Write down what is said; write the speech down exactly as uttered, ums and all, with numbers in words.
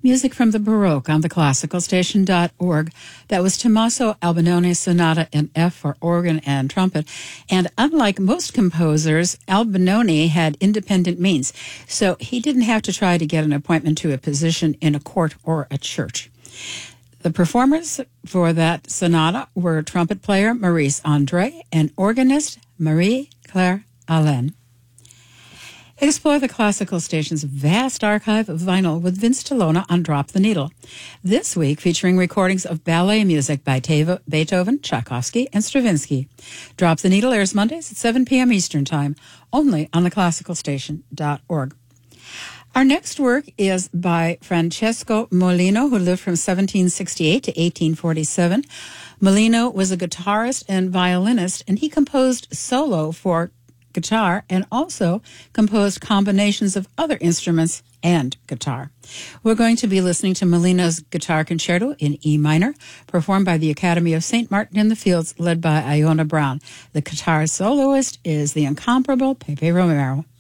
Music from the Baroque on the classical station dot org. That was Tommaso Albinoni's Sonata in F for organ and trumpet. And unlike most composers, Albinoni had independent means, so he didn't have to try to get an appointment to a position in a court or a church. The performers for that sonata were trumpet player Maurice Andre and organist Marie-Claire Alain. Explore the classical station's vast archive of vinyl with Vince Tolona on Drop the Needle. This week featuring recordings of ballet music by Teva, Beethoven, Tchaikovsky, and Stravinsky. Drop the Needle airs Mondays at seven p.m. Eastern Time, only on the classical station dot org. Our next work is by Francesco Molino, who lived from seventeen sixty-eight to eighteen forty-seven. Molino was a guitarist and violinist, and he composed solo for guitar and also composed combinations of other instruments and guitar. We're going to be listening to Molino's Guitar Concerto in E minor, performed by the Academy of Saint Martin in the Fields, led by Iona Brown. The guitar soloist is the incomparable Pepe Romero.